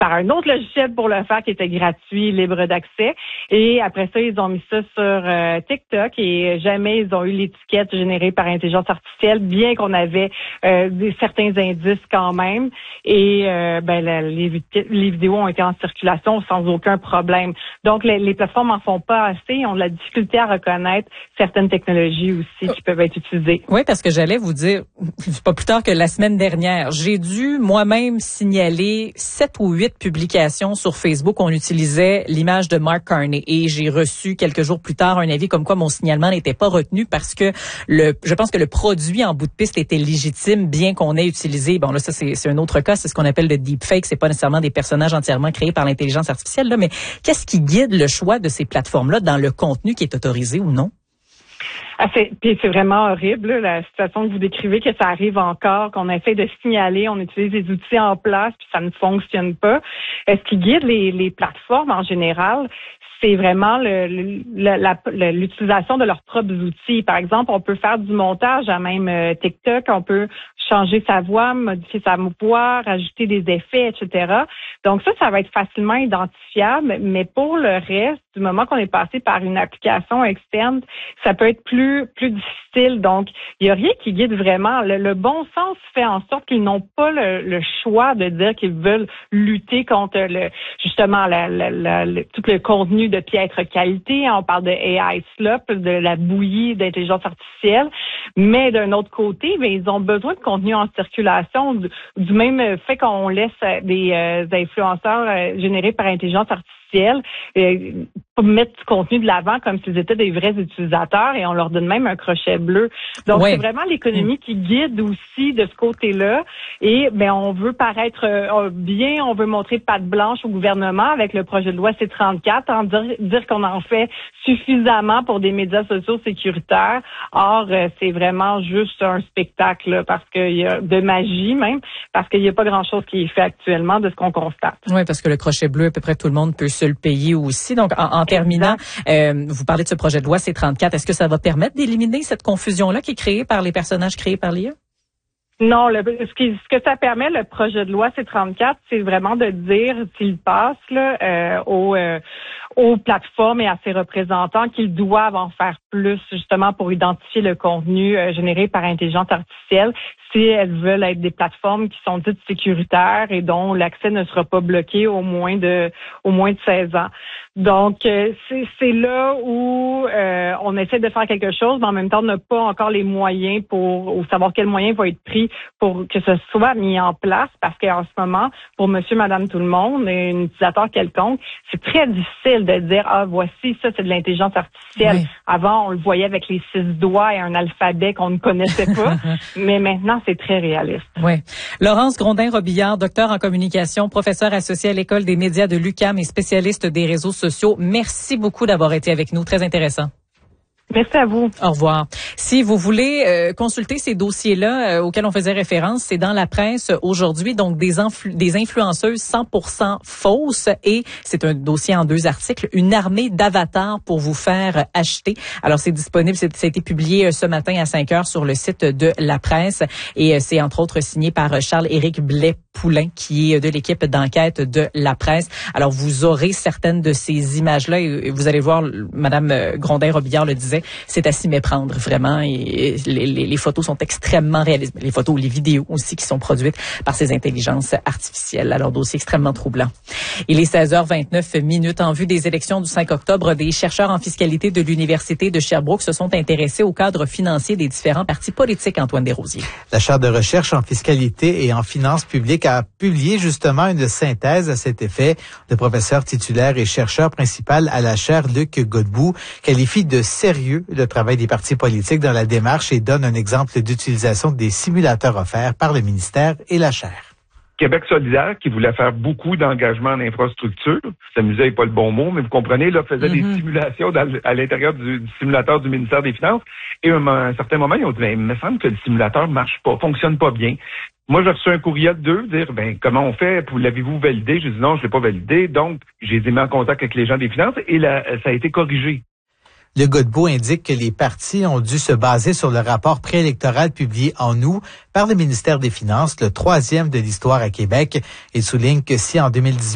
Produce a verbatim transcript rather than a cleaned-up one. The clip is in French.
par un autre logiciel pour le faire qui était gratuit, libre d'accès. Et après ça, ils ont mis ça sur euh, TikTok et jamais ils ont eu l'étiquette générée par intelligence artificielle, bien qu'on avait euh, des, certains indices quand même. Et euh, ben la, les, les vidéos ont été en circulation sans aucun problème. Donc, les, les plateformes en font pas assez. Ils ont de la difficulté à reconnaître certaines technologies aussi qui peuvent être utilisées. Oui, parce que j'allais vous dire, pas plus tard que la semaine dernière, j'ai dû moi-même signaler sept ou huit publications sur Facebook où on utilisait l'image de Mark Carney. Et j'ai reçu quelques jours plus tard un avis comme quoi mon signalement n'était pas retenu parce que le, je pense que le produit en bout de piste était légitime, bien qu'on ait utilisé, bon là ça c'est, c'est un autre cas, c'est ce qu'on appelle le deepfake, c'est pas nécessairement des personnages entièrement créés par l'intelligence artificielle, là, mais qu'est-ce qui guide le choix de ces plateformes-là dans le contenu qui est autorisé ou non? Ah, c'est, puis c'est vraiment horrible, là, la situation que vous décrivez, que ça arrive encore, qu'on essaie de signaler, on utilise des outils en place, puis ça ne fonctionne pas. Ce qui guide les, les plateformes en général, c'est vraiment le, le, la, la, l'utilisation de leurs propres outils. Par exemple, on peut faire du montage à même euh, TikTok, on peut changer sa voix, modifier sa voix, rajouter des effets, et cetera. Donc ça, ça va être facilement identifiable, mais pour le reste, du moment qu'on est passé par une application externe, ça peut être plus plus difficile. Donc, il n'y a rien qui guide vraiment. Le, le bon sens fait en sorte qu'ils n'ont pas le, le choix de dire qu'ils veulent lutter contre le justement la, la, la, le, tout le contenu de piètre qualité. On parle de A I slop, de la bouillie d'intelligence artificielle. Mais d'un autre côté, bien, ils ont besoin de contenu en circulation, du, du même fait qu'on laisse des euh, influenceurs euh, générés par intelligence artificielle euh, mettre du contenu de l'avant comme s'ils étaient des vrais utilisateurs et on leur donne même un crochet bleu. Donc, ouais. C'est vraiment l'économie qui guide aussi de ce côté-là. Et ben on veut paraître euh, bien, on veut montrer patte blanche au gouvernement avec le projet de loi C trente-quatre, en dire, dire qu'on en fait suffisamment pour des médias sociaux sécuritaires. Or, euh, c'est vraiment juste un spectacle là, parce qu'il y a de magie même, parce qu'il n'y a pas grand-chose qui est fait actuellement de ce qu'on constate. Oui, parce que le crochet bleu, à peu près tout le monde peut se le payer aussi. Donc, en, en terminant, euh, vous parlez de ce projet de loi C trente-quatre. Est-ce que ça va permettre d'éliminer cette confusion-là qui est créée par les personnages créés par l'I A? Non, le, ce, qui, ce que ça permet, le projet de loi C trente-quatre, c'est vraiment de dire s'il passe là, euh, aux, euh, aux plateformes et à ses représentants qu'ils doivent en faire plus justement pour identifier le contenu euh, généré par intelligence artificielle si elles veulent être des plateformes qui sont dites sécuritaires et dont l'accès ne sera pas bloqué au moins de au moins de seize ans. Donc, euh, c'est, c'est là où euh, on essaie de faire quelque chose, mais en même temps, on n'a pas encore les moyens pour ou savoir quels moyens vont être pris pour que ce soit mis en place, parce qu'en ce moment, pour monsieur, madame, tout le monde, un utilisateur quelconque, c'est très difficile de dire, ah, voici, ça, c'est de l'intelligence artificielle. Oui. Avant, on le voyait avec les six doigts et un alphabet qu'on ne connaissait pas, mais maintenant, c'est très réaliste. Oui. Laurence Grondin-Robillard, docteur en communication, professeure associée à l'École des médias de l'U Q A M et spécialiste des réseaux sociaux. Merci beaucoup d'avoir été avec nous. Très intéressant. Merci à vous. Au revoir. Si vous voulez euh, consulter ces dossiers-là euh, auxquels on faisait référence, c'est dans la presse aujourd'hui, donc des, influ- des influenceuses cent pour cent fausses, et c'est un dossier en deux articles, une armée d'avatars pour vous faire acheter. Alors c'est disponible, c'est, ça a été publié euh, ce matin à cinq heures sur le site de la presse, et euh, c'est entre autres signé par euh, Charles-Éric Blais-Poulain, qui est de l'équipe d'enquête de la presse. Alors vous aurez certaines de ces images-là, et, et vous allez voir, Madame Grondin-Robillard le disait, c'est à s'y méprendre vraiment, et les, les, les photos sont extrêmement réalistes. Les photos, les vidéos aussi qui sont produites par ces intelligences artificielles. Alors, dossier extrêmement troublant. Il est seize heures vingt-neuf minutes. En vue des élections du cinq octobre, des chercheurs en fiscalité de l'Université de Sherbrooke se sont intéressés au cadre financier des différents partis politiques, Antoine Desrosiers. La chaire de recherche en fiscalité et en finances publiques a publié justement une synthèse à cet effet. Le professeur titulaire et chercheur principal à la chaire, Luc Godbout, qualifie de sérieux le travail des partis politiques dans la démarche et donne un exemple d'utilisation des simulateurs offerts par le ministère et la chaire. Québec solidaire, qui voulait faire beaucoup d'engagement en infrastructure, s'amusait n'est pas le bon mot, mais vous comprenez, là, faisait mm-hmm. des simulations dans, à l'intérieur du, du simulateur du ministère des Finances, et à un, un certain moment, ils ont dit, ben, il me semble que le simulateur marche pas, fonctionne pas bien. Moi, j'ai reçu un courriel d'eux, dire, ben, comment on fait? L'avez-vous validé? J'ai dit, non, je l'ai pas validé. Donc, j'ai été mis en contact avec les gens des finances, et là, ça a été corrigé. Le Godbout indique que les partis ont dû se baser sur le rapport préélectoral publié en août par le ministère des Finances, le troisième de l'histoire à Québec. Il souligne que si en deux mille dix-huit,